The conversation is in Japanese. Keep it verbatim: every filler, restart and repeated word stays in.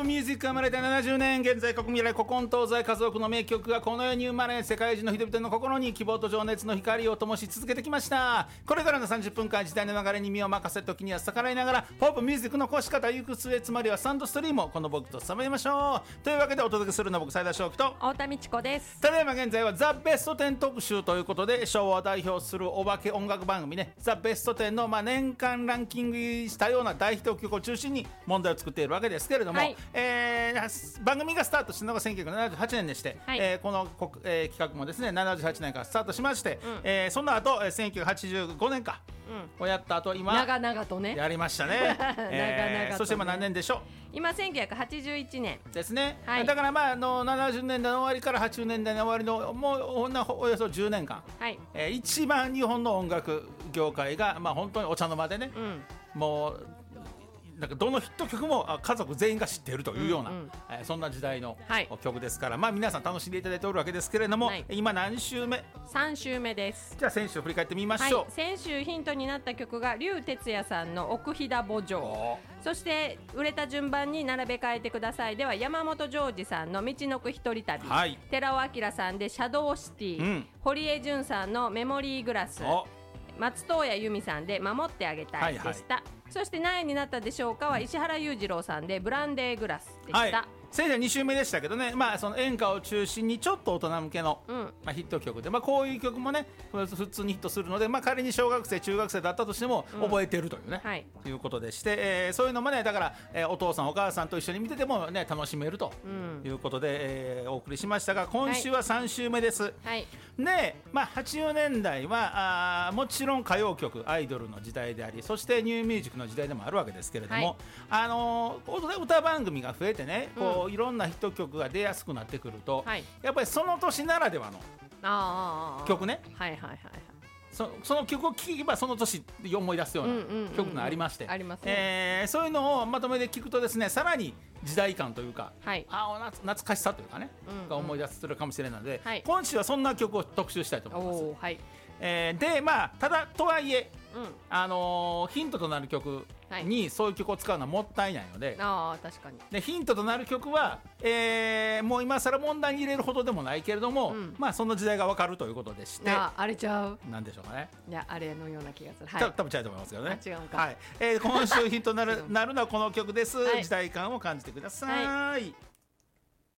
ミュージックが生まれてななじゅうねん、現在国未来古今東西数多くの名曲がこの世に生まれ、世界中の人々の心に希望と情熱の光を灯し続けてきました。これからのさんじゅっぷんかん、時代の流れに身を任せ、時には逆らいながらポップミュージックのこし方、行く末、つまりはサンドストリームをこの僕とさまりましょう。というわけでお届けするのは僕、斉田翔樹と太田美智子です。 ただいま現在はザ・ベストテン特集ということで、昭和を代表するお化け音楽番組ね、ザ・ベストテンのまあ年間ランキングしたような大ヒット曲を中心に問題を作っているわけですけれども、はい、えー、番組がスタートしたのがせんきゅうひゃくななじゅうはちねんでして、はい、えー、この、えー、企画もですねななじゅうはちねんからスタートしまして、うん、えー、その後せんきゅうひゃくはちじゅうごねんか、うん、をやった後、今長々とねやりましたね長々とね、えー、そして今何年でしょう。 今せんきゅうひゃくはちじゅういちねんですね、 はい、 だからまああのななじゅうねんだいの終わりからはちじゅうねんだいの終わりのもうおよそじゅうねんかん、はい、えー、一番日本の音楽業界がまあ本当にお茶の間でね、うん、もうなんかどのヒット曲も家族全員が知っているというような、うんうん、えー、そんな時代の曲ですから、はい、まあ、皆さん楽しんでいただいておるわけですけれども、はい、今何週目？ さん週目です。 じゃあ先週振り返ってみましょう、はい、 先週ヒントになった曲が竜哲也さんの奥飛騨慕情、そして売れた順番に並べ替えてくださいでは山本譲二さんの道のく一人旅、はい、寺尾明さんでシャドウシティ、うん、堀江潤さんのメモリーグラス、松任谷由実さんで守ってあげたいでした、はいはい、そして何位になったでしょうかは石原裕次郎さんでブランデーグラスでした、はい、 先生に週目でしたけどね、まあ、その演歌を中心にちょっと大人向けの、うん、まあ、ヒット曲で、まあ、こういう曲もね普通にヒットするので、まあ、仮に小学生中学生だったとしても覚えてるというね、うん、はい、ということでして、えー、そういうのもねだから、えー、お父さんお母さんと一緒に見てても、ね、楽しめるということで、うん、えー、お送りしましたが、今週はさん週目です、はい、で、まあ、はちじゅうねんだいはあもちろん歌謡曲アイドルの時代であり、そしてニューミュージックの時代でもあるわけですけれども、はい、あのー、歌番組が増えてね、こう、うん、いろんなヒット曲が出やすくなってくると、はい、やっぱりその年ならではの曲ね、はいはいはいはい、そ, その曲を聴けばその年で思い出すような曲がありまして、そういうのをまとめて聴くとですね、さらに時代感というか、はい、あ懐かしさというかね、うんうん、が思い出するかもしれないので、はい、今週はそんな曲を特集したいと思います。はい、えー、でまあただとはいえ、うん、あのー、ヒントとなる曲にそういう曲を使うのはもったいないので、 あ、確かに。 でヒントとなる曲は、えー、もう今更問題に入れるほどでもないけれども、うん、まあその時代が分かるということでして、 ああれちゃうなんでしょうかね。 いやあれのような気がする、 はい、多分違うと思いますけどね。 違うか、 はい、えー、今週ヒントになるなるのはこの曲です、はい、時代感を感じてください。はい。